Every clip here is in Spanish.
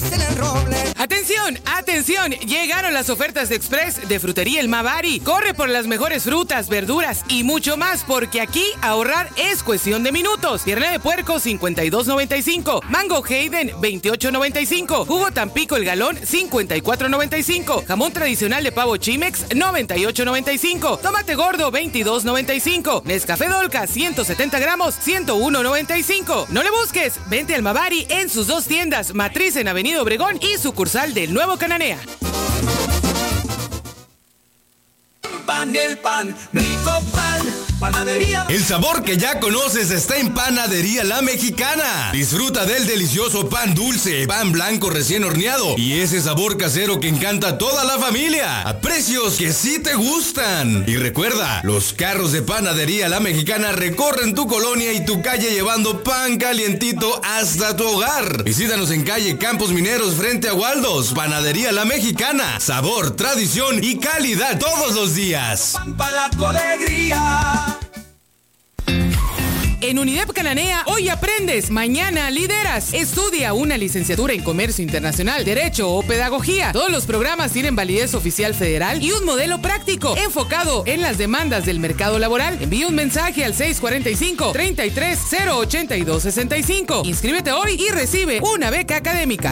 en el roble. ¡Atención! ¡Atención! Llegaron las ofertas de Express de Frutería El Mavari. Corre por las mejores frutas, verduras y mucho más, porque aquí ahorrar es cuestión de minutos. Pierna de puerco, 52.95. Mango Hayden, 28.95. Jugo Tampico el galón, 54.95. Jamón tradicional de pavo Chimex, 98.95. Tomate gordo, 22.95. Nescafé Dolca, 170 gramos, 101.95. No le busques, vente al Mavari en sus dos tiendas, Matriz en Avenida Obregón y sucursal del Nuevo Cananea. El pan, rico pan, panadería. El sabor que ya conoces está en Panadería La Mexicana. Disfruta del delicioso pan dulce, pan blanco recién horneado y ese sabor casero que encanta a toda la familia, a precios que sí te gustan. Y recuerda, los carros de Panadería La Mexicana recorren tu colonia y tu calle llevando pan calientito hasta tu hogar. Visítanos en calle Campos Mineros frente a Waldos. Panadería La Mexicana, sabor, tradición y calidad todos los días. En UNIDEP Cananea, hoy aprendes, mañana lideras. Estudia una licenciatura en Comercio Internacional, Derecho o Pedagogía. Todos los programas tienen validez oficial federal y un modelo práctico enfocado en las demandas del mercado laboral. Envía un mensaje al 645-33-082-65. Inscríbete hoy y recibe una beca académica.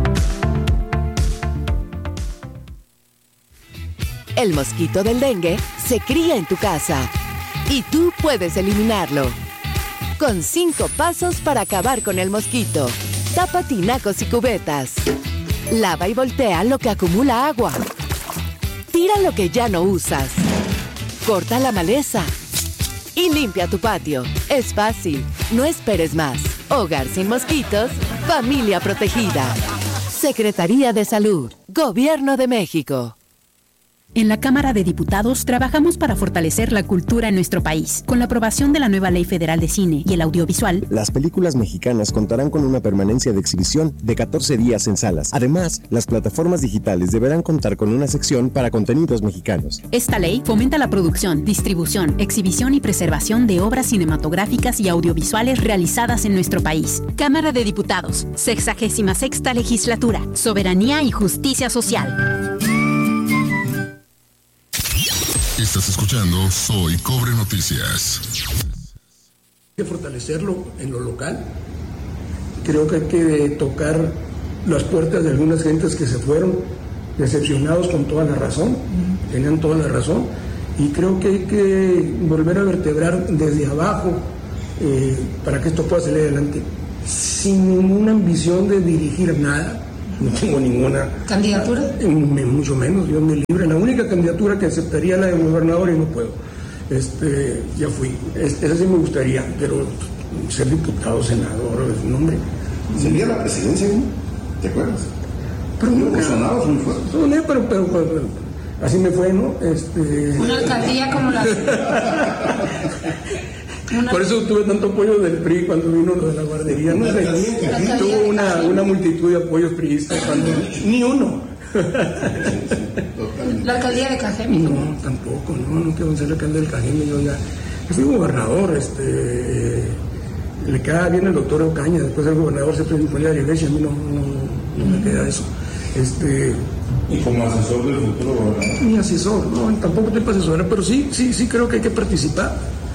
El mosquito del dengue se cría en tu casa y tú puedes eliminarlo. Con 5 pasos para acabar con el mosquito. Tapa tinacos y cubetas. Lava y voltea lo que acumula agua. Tira lo que ya no usas. Corta la maleza. Y limpia tu patio. Es fácil. No esperes más. Hogar sin mosquitos. Familia protegida. Secretaría de Salud. Gobierno de México. En la Cámara de Diputados trabajamos para fortalecer la cultura en nuestro país. Con la aprobación de la nueva Ley Federal de Cine y el Audiovisual, las películas mexicanas contarán con una permanencia de exhibición de 14 días en salas. Además, las plataformas digitales deberán contar con una sección para contenidos mexicanos. Esta ley fomenta la producción, distribución, exhibición y preservación de obras cinematográficas y audiovisuales realizadas en nuestro país. Cámara de Diputados, 66ª Legislatura, Soberanía y Justicia Social. Estás escuchando Soy Cobre Noticias. Hay que fortalecerlo en lo local. Creo que hay que tocar las puertas de algunas gentes que se fueron decepcionados con toda la razón, tenían toda la razón, y creo que hay que volver a vertebrar desde abajo para que esto pueda salir adelante, sin ninguna ambición de dirigir nada. No tengo ninguna candidatura, mucho menos, Dios me libre. La única candidatura que aceptaría la de gobernador y no puedo. Ya fui. Esa sí me gustaría, pero ser diputado, senador, es un hombre. ¿Sería la presidencia, no? ¿Te acuerdas? Pero no sonaba muy fuerte. Soné, pero así me fue, ¿no? Una alcaldía como la Por eso tuve tanto apoyo del PRI cuando vino lo de la guardería. No sé, tuvo una multitud de apoyos priistas cuando ni uno. ¿La alcaldía de Cajeme? No, tampoco, no quiero ser alcalde del Cajeme. Yo fui gobernador, le queda bien el doctor Ocaña, después el gobernador se ponía a la iglesia, a mí no me queda eso. ¿Y como asesor del futuro gobernador? Mi asesor, no, tampoco tengo que asesorar, pero sí creo que hay que participar.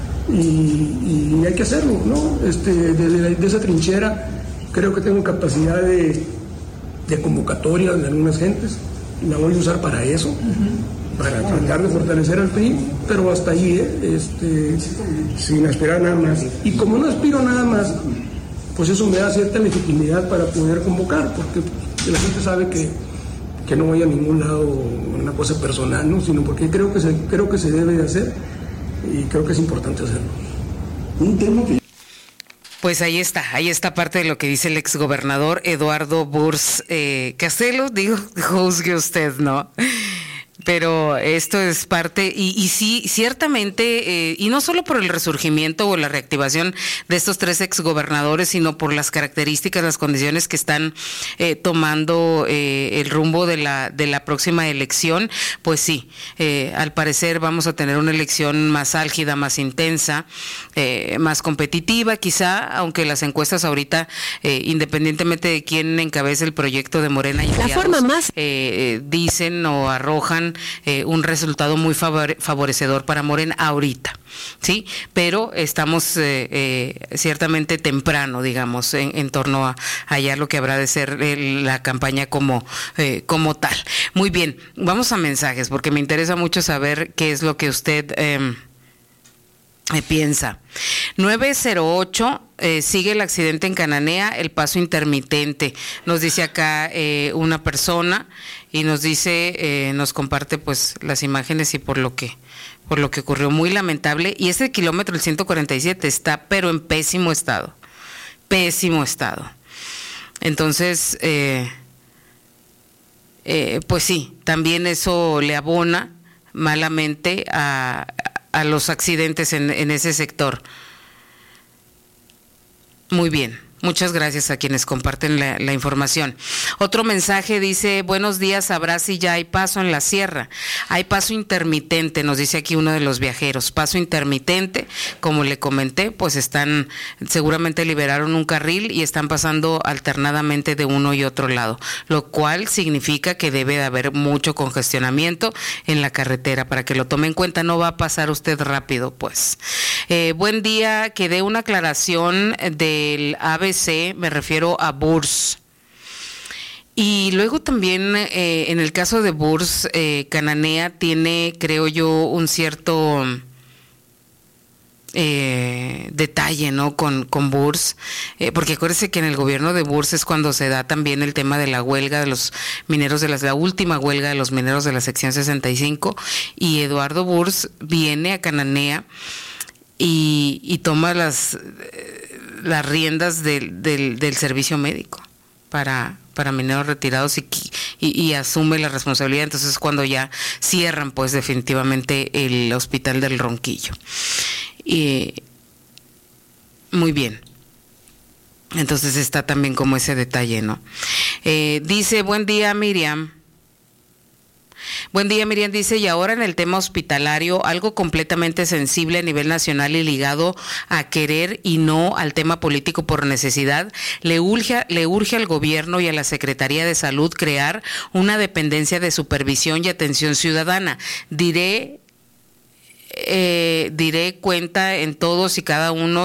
Y hay que hacerlo, ¿no? De esa trinchera creo que tengo capacidad de convocatoria de algunas gentes, la voy a usar para eso, para tratar de fortalecer al PRI, pero hasta allí, sin aspirar nada más. Y como no aspiro nada más, pues eso me da cierta legitimidad para poder convocar, porque la gente sabe que no voy a ningún lado una cosa personal, ¿no? Sino porque creo que se debe de hacer. Y creo que es importante hacerlo. Un tema que... Pues ahí está parte de lo que dice el exgobernador Eduardo Burs Castelo. Juzgue usted, ¿no? Pero esto es parte, y sí, ciertamente, y no solo por el resurgimiento o la reactivación de estos 3 exgobernadores, sino por las características, las condiciones que están tomando el rumbo de la próxima elección, pues sí, al parecer vamos a tener una elección más álgida, más intensa, más competitiva quizá, aunque las encuestas ahorita, independientemente de quién encabece el proyecto de Morena y aliados, dicen o arrojan un resultado muy favorecedor para Morena ahorita, ¿sí? Pero estamos ciertamente temprano, digamos, en torno a allá lo que habrá de ser la campaña como tal. Muy bien, vamos a mensajes, porque me interesa mucho saber qué es lo que usted piensa. 908, sigue el accidente en Cananea, el paso intermitente, nos dice acá una persona, y nos dice, nos comparte pues las imágenes y por lo que ocurrió, muy lamentable. Y ese kilómetro, el 147, está pero en pésimo estado. Entonces, pues sí, también eso le abona malamente a los accidentes en ese sector. Muy bien. Muchas gracias a quienes comparten la información. Otro mensaje dice, buenos días, sabrá si ya hay paso en la sierra. Hay paso intermitente, nos dice aquí uno de los viajeros. Paso intermitente, como le comenté, pues seguramente liberaron un carril y están pasando alternadamente de uno y otro lado, lo cual significa que debe de haber mucho congestionamiento en la carretera, para que lo tome en cuenta. No va a pasar usted rápido, pues. Buen día, que dé una aclaración del ABC, me refiero a Burs. Y luego también en el caso de Burs, Cananea tiene, creo yo, un cierto detalle, ¿no? Con Burs, porque acuérdese que en el gobierno de Burs es cuando se da también el tema de la huelga de los mineros, la última huelga de los mineros de la sección 65, y Eduardo Burs viene a Cananea y toma las riendas del servicio médico para mineros retirados y asume la responsabilidad. Entonces cuando ya cierran pues definitivamente el hospital del Ronquillo. Muy bien. Entonces está también como ese detalle, ¿no? Dice, buen día, Miriam. Buen día, Miriam, dice, y ahora en el tema hospitalario, algo completamente sensible a nivel nacional y ligado a querer y no al tema político por necesidad, le urge al gobierno y a la Secretaría de Salud crear una dependencia de supervisión y atención ciudadana. Diré cuenta en todos y cada uno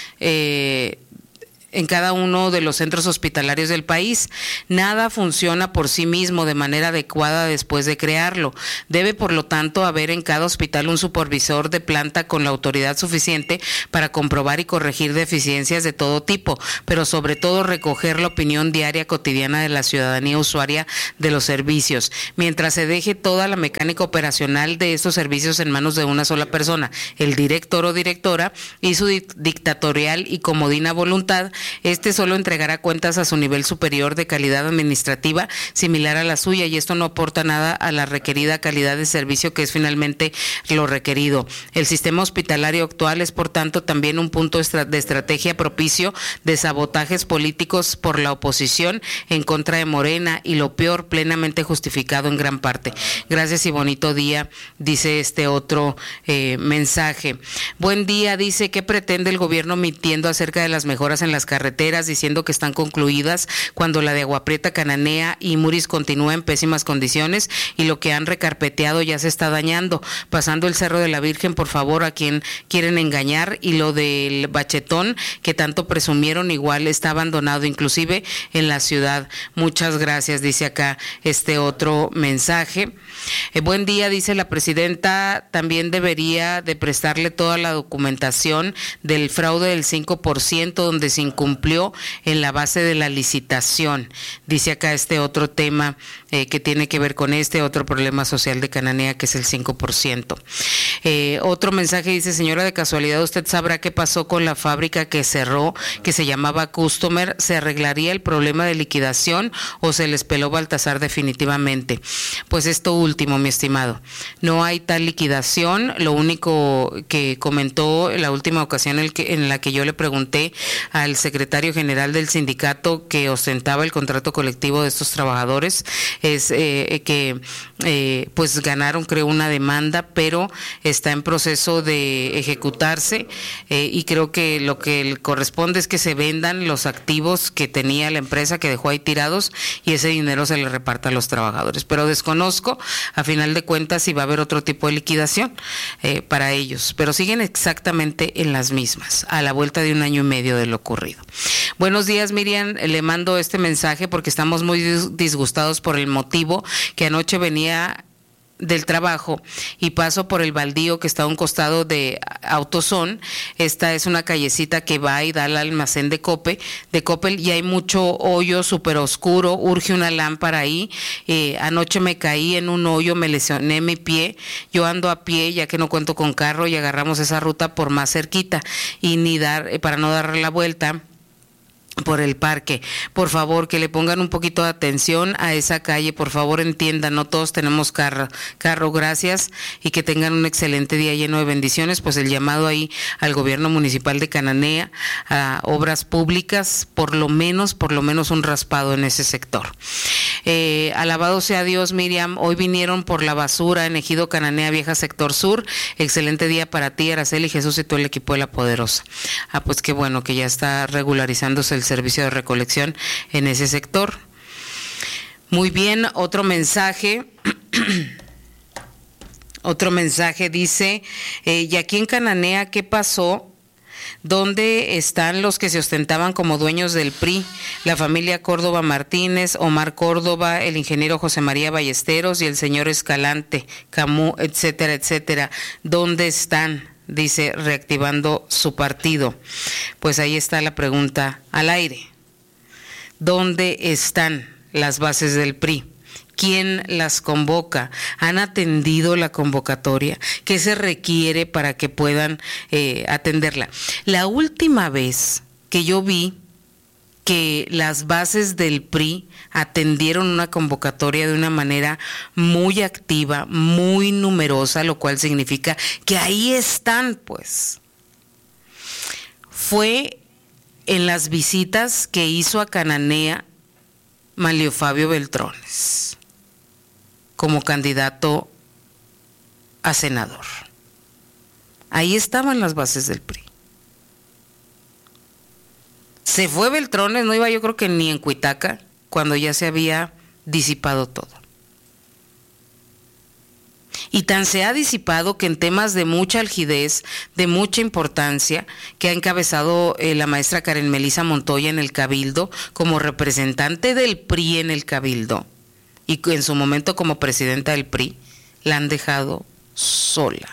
en cada uno de los centros hospitalarios del país. Nada funciona por sí mismo de manera adecuada después de crearlo. Debe, por lo tanto, haber en cada hospital un supervisor de planta con la autoridad suficiente para comprobar y corregir deficiencias de todo tipo, pero sobre todo recoger la opinión diaria cotidiana de la ciudadanía usuaria de los servicios, mientras se deje toda la mecánica operacional de estos servicios en manos de una sola persona, el director o directora, y su dictatorial y comodina voluntad. Este solo entregará cuentas a su nivel superior de calidad administrativa similar a la suya, y esto no aporta nada a la requerida calidad de servicio, que es finalmente lo requerido. El sistema hospitalario actual es, por tanto, también un punto de estrategia propicio de sabotajes políticos por la oposición en contra de Morena, y lo peor, plenamente justificado en gran parte. Gracias y bonito día, dice este otro mensaje. Buen día, dice, ¿qué pretende el gobierno mintiendo acerca de las mejoras en las carreteras, diciendo que están concluidas, cuando la de Agua Prieta, Cananea y Muris continúa en pésimas condiciones y lo que han recarpeteado ya se está dañando? Pasando el Cerro de la Virgen, por favor, a quien quieren engañar, y lo del Bachetón que tanto presumieron igual está abandonado inclusive en la ciudad. Muchas gracias, dice acá este otro mensaje. Buen día, dice, la presidenta también debería de prestarle toda la documentación del fraude del 5%, donde se incumplió en la base de la licitación. Dice acá este otro tema que tiene que ver con este otro problema social de Cananea, que es el 5%. Otro mensaje dice: señora, de casualidad usted sabrá qué pasó con la fábrica que cerró, que se llamaba Customer. ¿Se arreglaría el problema de liquidación o se les peló Baltasar definitivamente? Pues esto último, mi estimado, no hay tal liquidación. Lo único que comentó la última ocasión en la que yo le pregunté al secretario general del sindicato que ostentaba el contrato colectivo de estos trabajadores es que pues ganaron, creo, una demanda, pero está en proceso de ejecutarse, y creo que lo que corresponde es que se vendan los activos que tenía la empresa, que dejó ahí tirados, y ese dinero se le reparta a los trabajadores. Pero desconozco, a final de cuentas, si va a haber otro tipo de liquidación para ellos, pero siguen exactamente en las mismas, a la vuelta de 1 año y medio de lo ocurrido. Buenos días, Miriam, le mando este mensaje porque estamos muy disgustados por el motivo que anoche venía del trabajo y paso por el baldío que está a un costado de Autosón. Esta es una callecita que va y da al almacén de Coppel, y hay mucho hoyo súper oscuro, urge una lámpara ahí. Anoche me caí en un hoyo, me lesioné mi pie, yo ando a pie ya que no cuento con carro, y agarramos esa ruta por más cerquita y para no dar la vuelta por el parque. Por favor, que le pongan un poquito de atención a esa calle, por favor, entiendan, no todos tenemos carro, gracias, y que tengan un excelente día lleno de bendiciones. Pues el llamado ahí al gobierno municipal de Cananea, a obras públicas, por lo menos un raspado en ese sector. Alabado sea Dios, Miriam, hoy vinieron por la basura en Ejido Cananea Vieja, sector sur. Excelente día para ti, Araceli, Jesús y todo el equipo de La Poderosa. Pues qué bueno que ya está regularizándose el servicio de recolección en ese sector. Muy bien, otro mensaje dice, y aquí en Cananea, ¿qué pasó? ¿Dónde están los que se ostentaban como dueños del PRI? La familia Córdoba Martínez, Omar Córdoba, el ingeniero José María Ballesteros y el señor Escalante, Camus, etcétera, etcétera. ¿Dónde están? Dice, reactivando su partido. Pues ahí está la pregunta al aire. ¿Dónde están las bases del PRI? ¿Quién las convoca? ¿Han atendido la convocatoria? ¿Qué se requiere para que puedan atenderla? La última vez que yo vi que las bases del PRI atendieron una convocatoria de una manera muy activa, muy numerosa, lo cual significa que ahí están, pues. Fue en las visitas que hizo a Cananea Manlio Fabio Beltrones como candidato a senador. Ahí estaban las bases del PRI. Se fue Beltrones, no iba yo creo que ni en Cuitaca, cuando ya se había disipado todo. Y tan se ha disipado que en temas de mucha algidez, de mucha importancia, que ha encabezado la maestra Karen Melisa Montoya en el Cabildo, como representante del PRI en el Cabildo, y en su momento como presidenta del PRI, la han dejado sola.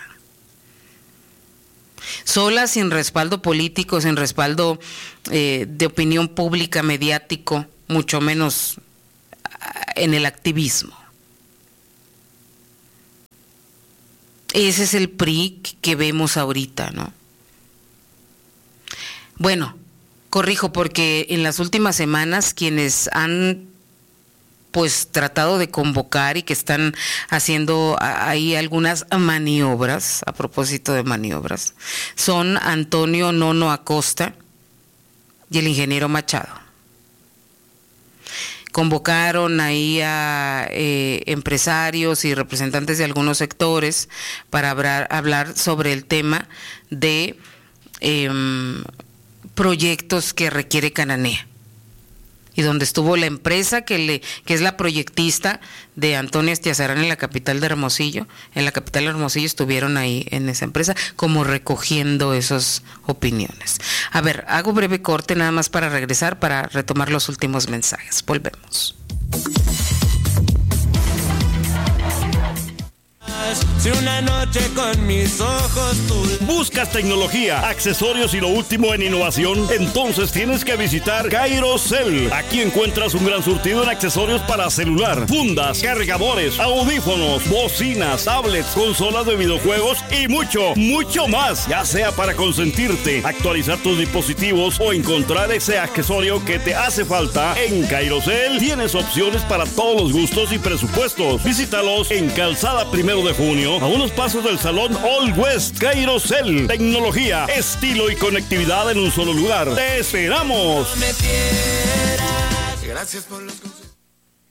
Sola, sin respaldo político, sin respaldo de opinión pública, mediático, mucho menos en el activismo. Ese es el PRI que vemos ahorita, ¿no? Bueno, corrijo, porque en las últimas semanas quienes han pues tratado de convocar y que están haciendo ahí algunas maniobras, a propósito de maniobras, son Antonio Nono Acosta y el ingeniero Machado. Convocaron ahí a empresarios y representantes de algunos sectores para hablar sobre el tema de proyectos que requiere Cananea. Y donde estuvo la empresa que es la proyectista de Antonio Estiazarán en la capital de Hermosillo. En la capital de Hermosillo estuvieron ahí en esa empresa como recogiendo esas opiniones. A ver, hago breve corte nada más para regresar, para retomar los últimos mensajes. Volvemos. Si una noche con mis ojos tú... ¿Buscas tecnología, accesorios y lo último en innovación? Entonces tienes que visitar Cairocel. Aquí encuentras un gran surtido en accesorios para celular, fundas, cargadores, audífonos, bocinas, tablets, consolas de videojuegos y mucho, mucho más. Ya sea para consentirte, actualizar tus dispositivos o encontrar ese accesorio que te hace falta, en Cairocel tienes opciones para todos los gustos y presupuestos. Visítalos en Calzada 1 de Junio, a unos pasos del Salón All West. Cairocel, tecnología, estilo y conectividad en un solo lugar. ¡Te esperamos! Gracias por los consejos.